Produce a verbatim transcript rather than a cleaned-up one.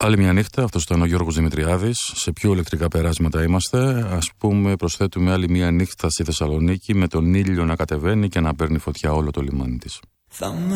Άλλη μια νύχτα, αυτός ήταν ο Γιώργος Δημητριάδης. Σε πιο ηλεκτρικά περάσματα είμαστε. Ας πούμε, προσθέτουμε άλλη μια νύχτα στη Θεσσαλονίκη με τον ήλιο να κατεβαίνει και να παίρνει φωτιά όλο το λιμάνι της.